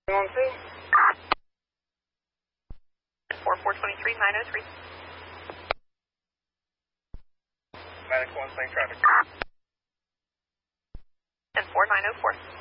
On scene. 4423, 903. Medic 1, same traffic. 10904.